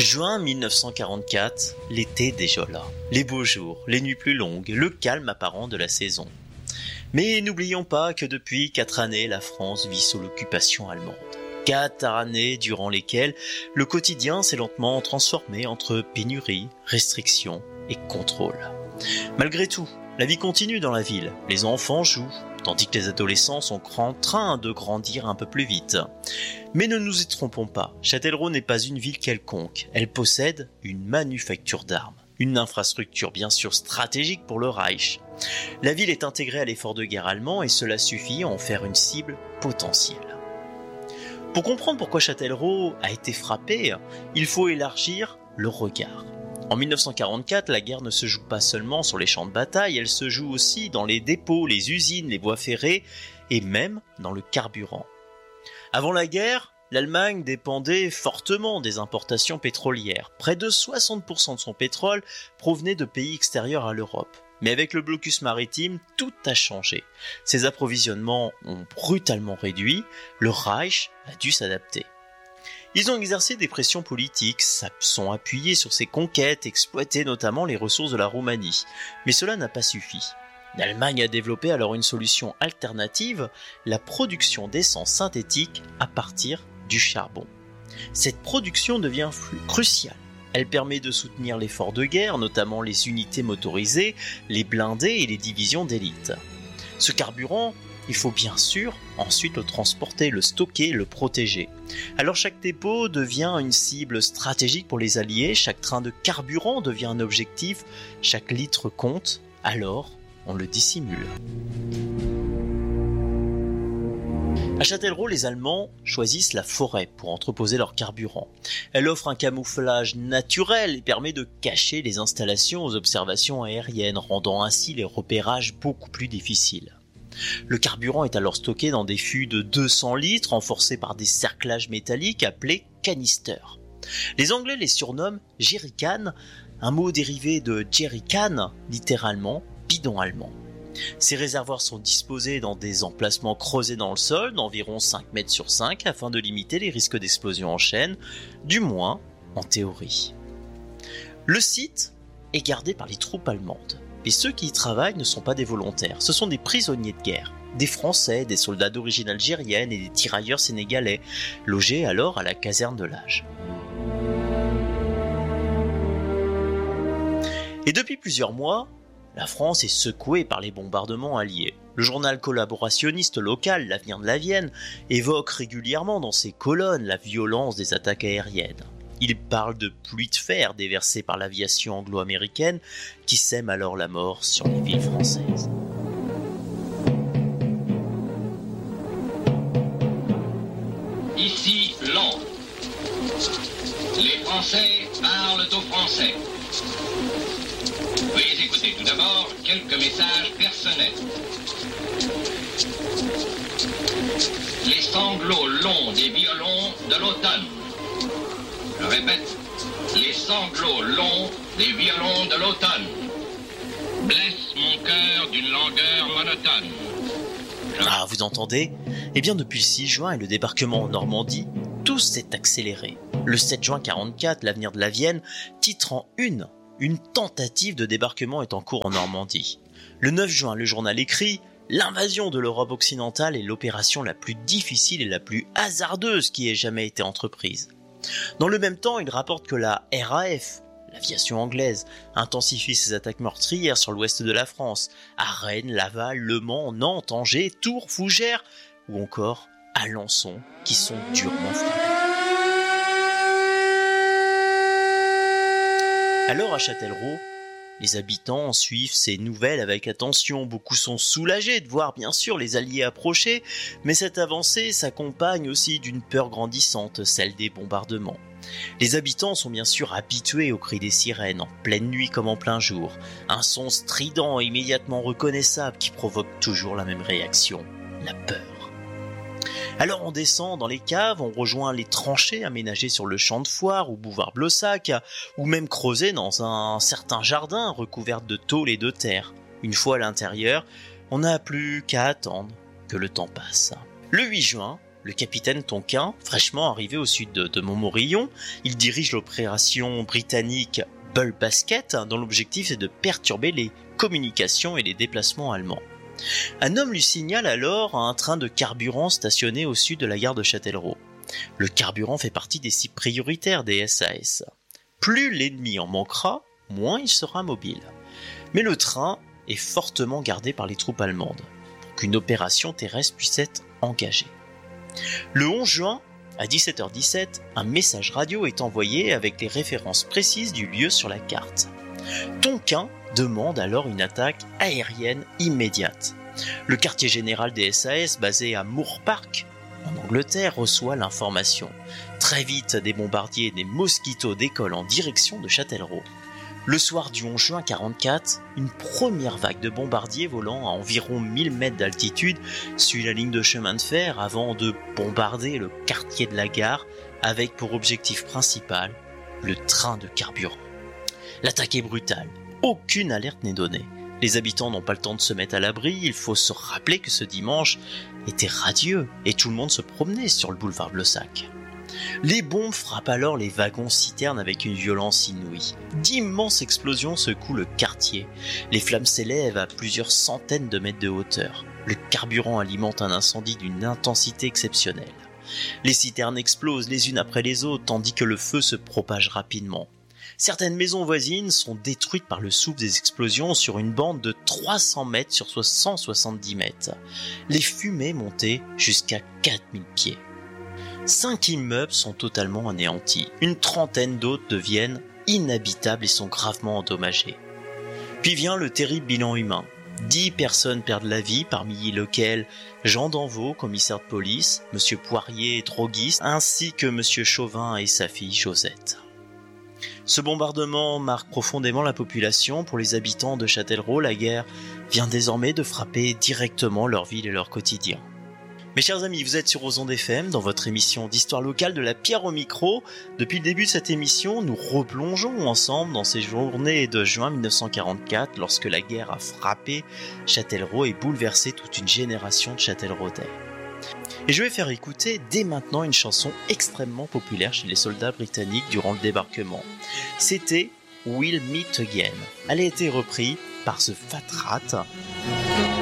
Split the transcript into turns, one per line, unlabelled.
Juin 1944, l'été déjà là. Les beaux jours, les nuits plus longues, le calme apparent de la saison. Mais n'oublions pas que depuis 4 années, la France vit sous l'occupation allemande. 4 années durant lesquelles le quotidien s'est lentement transformé entre pénurie, restrictions et contrôle. Malgré tout, la vie continue dans la ville. Les enfants jouent, tandis que les adolescents sont en train de grandir un peu plus vite. Mais ne nous y trompons pas, Châtellerault n'est pas une ville quelconque. Elle possède une manufacture d'armes, une infrastructure bien sûr stratégique pour le Reich. La ville est intégrée à l'effort de guerre allemand et cela suffit à en faire une cible potentielle. Pour comprendre pourquoi Châtellerault a été frappé, il faut élargir le regard. En 1944, la guerre ne se joue pas seulement sur les champs de bataille, elle se joue aussi dans les dépôts, les usines, les voies ferrées et même dans le carburant. Avant la guerre, l'Allemagne dépendait fortement des importations pétrolières. Près de 60% de son pétrole provenait de pays extérieurs à l'Europe. Mais avec le blocus maritime, tout a changé. Ces approvisionnements ont brutalement réduit, le Reich a dû s'adapter. Ils ont exercé des pressions politiques, sont appuyés sur ces conquêtes, exploité notamment les ressources de la Roumanie. Mais cela n'a pas suffi. L'Allemagne a développé alors une solution alternative, la production d'essence synthétique à partir du charbon. Cette production devient cruciale. Elle permet de soutenir l'effort de guerre, notamment les unités motorisées, les blindés et les divisions d'élite. Ce carburant, il faut bien sûr ensuite le transporter, le stocker, le protéger. Alors chaque dépôt devient une cible stratégique pour les Alliés, chaque train de carburant devient un objectif, chaque litre compte, alors on le dissimule. À Châtellerault, les Allemands choisissent la forêt pour entreposer leur carburant. Elle offre un camouflage naturel et permet de cacher les installations aux observations aériennes, rendant ainsi les repérages beaucoup plus difficiles. Le carburant est alors stocké dans des fûts de 200 litres renforcés par des cerclages métalliques appelés canisters. Les Anglais les surnomment jerrycans, un mot dérivé de jerrycan, littéralement bidon allemand. Ces réservoirs sont disposés dans des emplacements creusés dans le sol d'environ 5 mètres sur 5 afin de limiter les risques d'explosion en chaîne, du moins en théorie. Le site est gardé par les troupes allemandes. Et ceux qui y travaillent ne sont pas des volontaires, ce sont des prisonniers de guerre, des Français, des soldats d'origine algérienne et des tirailleurs sénégalais, logés alors à la caserne de l'Age. Et depuis plusieurs mois, la France est secouée par les bombardements alliés. Le journal collaborationniste local, l'Avenir de la Vienne, évoque régulièrement dans ses colonnes la violence des attaques aériennes. Il parle de pluies de fer déversées par l'aviation anglo-américaine qui sème alors la mort sur les villes françaises.
Ici Londres. Les Français parlent aux Français. Veuillez écouter tout d'abord quelques messages personnels. Les sanglots longs des violons de l'automne. Je répète, les sanglots longs des violons de l'automne blessent mon cœur d'une langueur monotone.
Ah, vous entendez ? Eh bien, depuis le 6 juin et le débarquement en Normandie, tout s'est accéléré. Le 7 juin 1944, l'Avenir de la Vienne titre en une tentative de débarquement est en cours en Normandie. Le 9 juin, le journal écrit « L'invasion de l'Europe occidentale est l'opération la plus difficile et la plus hasardeuse qui ait jamais été entreprise. » Dans le même temps, il rapporte que la RAF, l'aviation anglaise, intensifie ses attaques meurtrières sur l'ouest de la France, à Rennes, Laval, Le Mans, Nantes, Angers, Tours, Fougères ou encore Alençon, qui sont durement frappés. Alors à Châtellerault, les habitants suivent ces nouvelles avec attention. Beaucoup sont soulagés de voir bien sûr les Alliés approcher, mais cette avancée s'accompagne aussi d'une peur grandissante, celle des bombardements. Les habitants sont bien sûr habitués au cri des sirènes, en pleine nuit comme en plein jour. Un son strident et immédiatement reconnaissable qui provoque toujours la même réaction, la peur. Alors on descend dans les caves, on rejoint les tranchées aménagées sur le champ de foire ou boulevard Blossac, ou même creusées dans un certain jardin recouvert de tôles et de terre. Une fois à l'intérieur, on n'a plus qu'à attendre que le temps passe. Le 8 juin, le capitaine Tonquin, fraîchement arrivé au sud de Montmorillon, il dirige l'opération britannique Bull Basket, dont l'objectif est de perturber les communications et les déplacements allemands. Un homme lui signale alors un train de carburant stationné au sud de la gare de Châtellerault. Le carburant fait partie des cibles prioritaires des SAS. Plus l'ennemi en manquera, moins il sera mobile. Mais le train est fortement gardé par les troupes allemandes, pour qu'une opération terrestre puisse être engagée. Le 11 juin, à 17h17, un message radio est envoyé avec les références précises du lieu sur la carte. Tonquin demande alors une attaque aérienne immédiate. Le quartier général des SAS, basé à Moor Park, en Angleterre, reçoit l'information. Très vite, des bombardiers et des Mosquitos décollent en direction de Châtellerault. Le soir du 11 juin 1944, une première vague de bombardiers volant à environ 1000 mètres d'altitude suit la ligne de chemin de fer avant de bombarder le quartier de la gare avec pour objectif principal le train de carburant. L'attaque est brutale, aucune alerte n'est donnée. Les habitants n'ont pas le temps de se mettre à l'abri, il faut se rappeler que ce dimanche était radieux et tout le monde se promenait sur le boulevard Blossac. Les bombes frappent alors les wagons-citernes avec une violence inouïe. D'immenses explosions secouent le quartier. Les flammes s'élèvent à plusieurs centaines de mètres de hauteur. Le carburant alimente un incendie d'une intensité exceptionnelle. Les citernes explosent les unes après les autres tandis que le feu se propage rapidement. Certaines maisons voisines sont détruites par le souffle des explosions sur une bande de 300 mètres sur 170 mètres. Les fumées montaient jusqu'à 4000 pieds. 5 immeubles sont totalement anéantis. Une trentaine d'autres deviennent inhabitables et sont gravement endommagés. Puis vient le terrible bilan humain. 10 personnes perdent la vie, parmi lesquelles Jean Danvaux, commissaire de police, M. Poirier, droguiste, ainsi que M. Chauvin et sa fille Josette. Ce bombardement marque profondément la population. Pour les habitants de Châtellerault, la guerre vient désormais de frapper directement leur ville et leur quotidien. Mes chers amis, vous êtes sur Ozon FM dans votre émission d'histoire locale de la pierre au micro. Depuis le début de cette émission, nous replongeons ensemble dans ces journées de juin 1944 lorsque la guerre a frappé Châtellerault et bouleversé toute une génération de Châtelleraudais. Et je vais faire écouter dès maintenant une chanson extrêmement populaire chez les soldats britanniques durant le débarquement. C'était We'll Meet Again. Elle a été reprise par The Fat Rat